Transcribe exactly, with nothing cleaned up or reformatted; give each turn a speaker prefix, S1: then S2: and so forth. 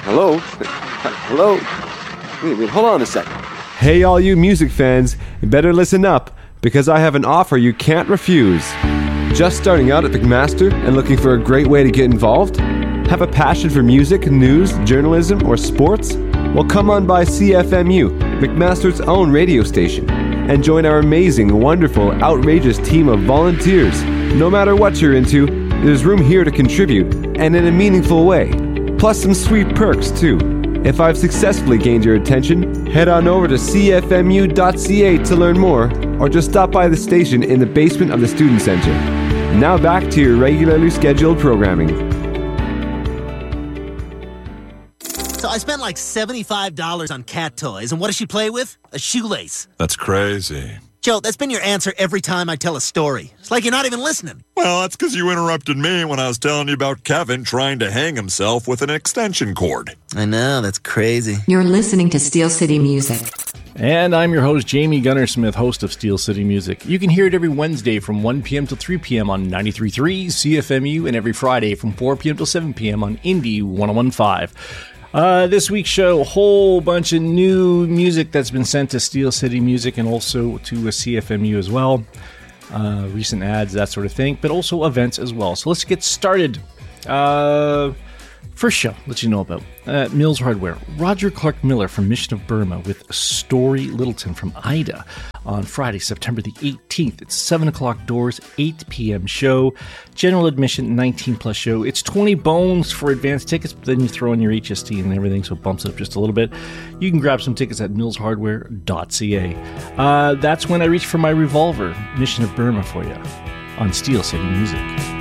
S1: Hello? Hello? Wait, wait, hold on a second.
S2: Hey, all you music fans, you better listen up, because I have an offer you can't refuse. Just starting out at McMaster and looking for a great way to get involved? Have a passion for music, news, journalism, or sports? Well, come on by C F M U, McMaster's own radio station, and join our amazing, wonderful, outrageous team of volunteers. No matter what you're into, there's room here to contribute, and in a meaningful way. Plus some sweet perks, too. If I've successfully gained your attention, head on over to c f m u dot c a to learn more, or just stop by the station in the basement of the Student Center. Now back to your regularly scheduled programming.
S3: So I spent like seventy-five dollars on cat toys, and what does she play with? A shoelace.
S4: That's crazy.
S3: Joe, that's been your answer every time I tell a story. It's like you're not even listening.
S4: Well, that's because you interrupted me when I was telling you about Kevin trying to hang himself with an extension cord.
S3: I know, that's crazy.
S5: You're listening to Steel City Music.
S6: And I'm your host, Jamie Gunnersmith, host of Steel City Music. You can hear it every Wednesday from one p.m. till three p.m. on ninety-three point three C F M U, and every Friday from four p.m. till seven p.m. on Indie one oh one point five. Uh, this week's show, a whole bunch of new music that's been sent to Steel City Music and also to a C F M U as well. Uh, recent ads, that sort of thing, but also events as well. So let's get started. Uh, first show, let you know about uh, Mills Hardware. Roger Clark Miller from Mission of Burma with Story Littleton from Ida on Friday, September the eighteenth. It's seven o'clock doors, eight p.m. show. General admission, nineteen plus show. It's twenty bones for advanced tickets, but then you throw in your H S T and everything, so it bumps it up just a little bit. You can grab some tickets at mills hardware dot c a. Uh, that's when I reach for my revolver, Mission of Burma, for you on Steel City Music.